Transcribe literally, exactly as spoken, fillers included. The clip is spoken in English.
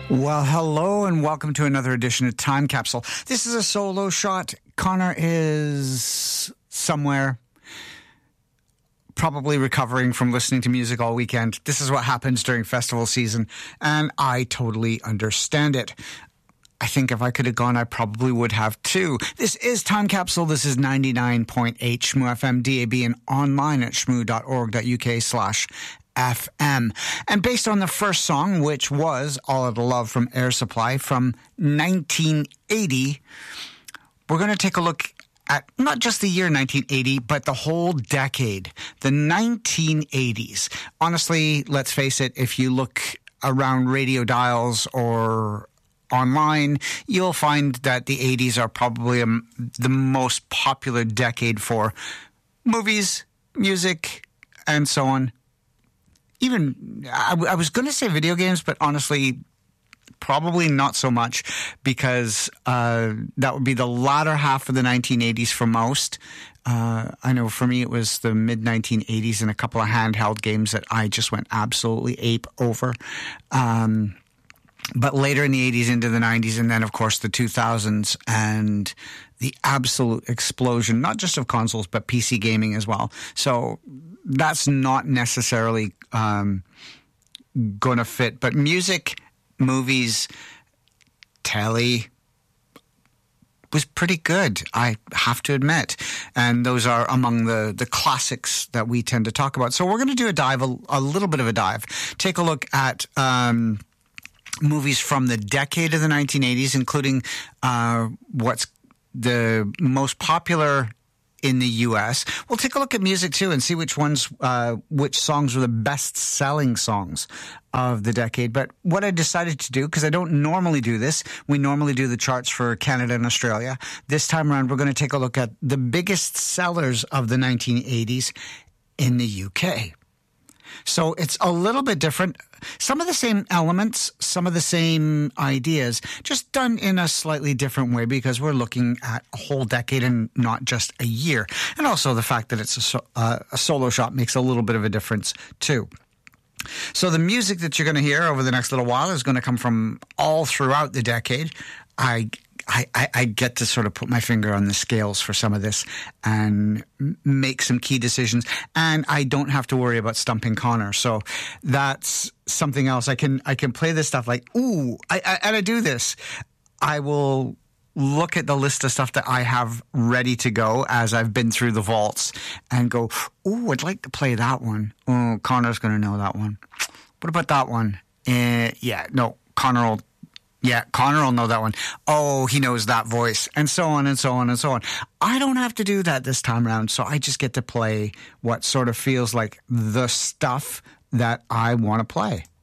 Well, hello and welcome to another edition of Time Capsule. This is a solo shot. Connor is somewhere, probably recovering from listening to music all weekend. This is what happens during festival season, and I totally understand it. I think if I could have gone, I probably would have too. This is Time Capsule. This is ninety-nine point eight S C M O F M, D A B, and online at schmoo.org.uk slash F M. And based on the first song, which was All Out of Love from Air Supply from nineteen eighty, we're going to take a look at not just the year nineteen eighty, but the whole decade, the nineteen eighties. Honestly, let's face it, if you look around radio dials or online, you'll find that the eighties are probably um, the most popular decade for movies, music, and so on. Even, I, I was going to say video games, but honestly, probably not so much, because uh, that would be the latter half of the nineteen eighties for most. Uh, I know for me it was the mid nineteen eighties and a couple of handheld games that I just went absolutely ape over. Um, but later in the eighties into the nineties, and then of course the two thousands and the absolute explosion, not just of consoles, but P C gaming as well. So that's not necessarily um, going to fit. But music, movies, telly was pretty good, I have to admit. And those are among the, the classics that we tend to talk about. So we're going to do a dive, a, a little bit of a dive. Take a look at um, movies from the decade of the nineteen eighties, including uh, what's the most popular in the U S. We'll take a look at music too and see which ones, uh, which songs were the best-selling songs of the decade. But what I decided to do, because I don't normally do this, we normally do the charts for Canada and Australia. This time around, we're going to take a look at the biggest sellers of the nineteen eighties in the U K. So it's a little bit different. Some of the same elements, some of the same ideas, just done in a slightly different way, because we're looking at a whole decade and not just a year. And also the fact that it's a, so, uh, a solo shot makes a little bit of a difference too. So the music that you're going to hear over the next little while is going to come from all throughout the decade. I I, I, I get to sort of put my finger on the scales for some of this and make some key decisions. And I don't have to worry about stumping Connor. So that's something else. I can I can play this stuff like, ooh, I, I, and I do this. I will look at the list of stuff that I have ready to go as I've been through the vaults and go, ooh, I'd like to play that one. Oh, Connor's going to know that one. What about that one? Uh, yeah, no, Connor will Yeah, Connor will know that one. Oh, he knows that voice, and so on and so on and so on. I don't have to do that this time around, so I just get to play what sort of feels like the stuff that I want to play.